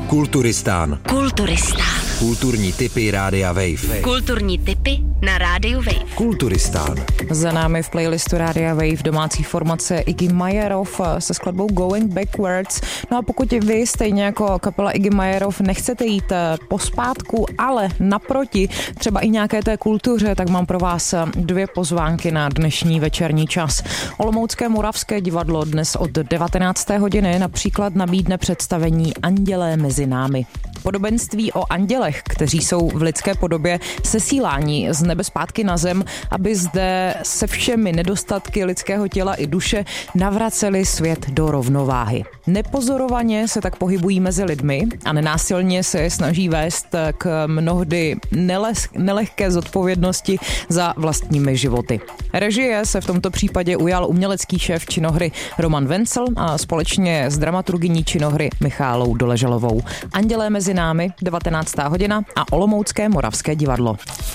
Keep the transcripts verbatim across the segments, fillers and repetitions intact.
Kulturistán. Kulturistán. Kulturní tipy Rádia Wave. Kulturní tipy na Rádiu Wave. Kulturistán. Za námi v playlistu Rádia Wave domácí formace Iggy Majerov se skladbou Going Backwards. No a pokud vy stejně jako kapela Iggy Majerov nechcete jít pospátku, ale naproti třeba i nějaké té kultuře, tak mám pro vás dvě pozvánky na dnešní večerní čas. Olomoucké Moravské divadlo dnes od devatenácté hodiny například nabídne představení Andělé mezi námi. Podobenství o andělech, kteří jsou v lidské podobě sesílání z nebe zpátky na zem, aby zde se všemi nedostatky lidského těla i duše navraceli svět do rovnováhy. Nepozorovaně se tak pohybují mezi lidmi a nenásilně se je snaží vést k mnohdy nelehké zodpovědnosti za vlastními životy. Režie se v tomto případě ujal umělecký šéf činohry Roman Vencel a společně s dramaturgyní činohry Michálou Doležalovou. Andělé mezi námi, devatenáctá hodina a Olomoucké Moravské divadlo.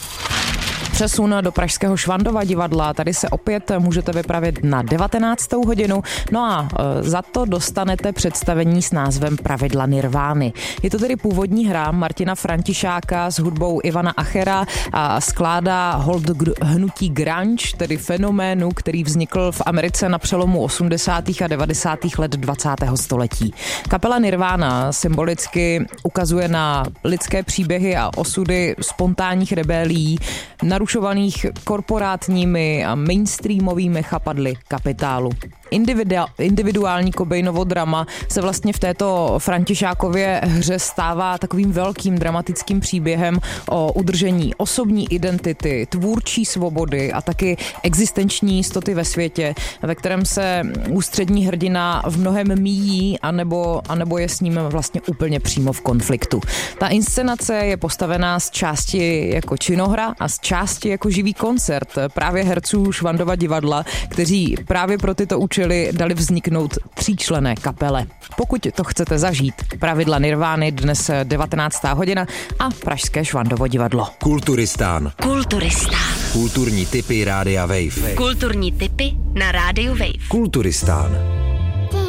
Přesun do pražského Švandova divadla, tady se opět můžete vypravit na devatenáctou hodinu, no a e, za to dostanete představení s názvem Pravidla Nirvány. Je to tedy původní hra Martina Františáka s hudbou Ivana Achera a skládá hold gr- hnutí grunge, tedy fenoménu, který vznikl v Americe na přelomu osmdesátých a devadesátých let dvacátého století. Kapela Nirvana symbolicky ukazuje na lidské příběhy a osudy spontánních rebelií, narušovaných korporátními a mainstreamovými chapadly kapitálu. Individu- individuální Cobainovo drama se vlastně v této Františákově hře stává takovým velkým dramatickým příběhem o udržení osobní identity, tvůrčí svobody a taky existenční jistoty ve světě, ve kterém se ústřední hrdina v mnohem míjí anebo, anebo je s ním vlastně úplně přímo v konfliktu. Ta inscenace je postavená z části jako činohra a z části jako živý koncert právě herců Švandova divadla, kteří právě pro tyto účely dali vzniknout tříčlenné kapele. Pokud to chcete zažít, Pravidla Nirvány dnes devatenáctá hodina a pražské Švandovo divadlo. Kulturistán. Kulturistán. Kulturní tipy Rádia Wave. Kulturní tipy na Rádiu Wave. Kulturistán.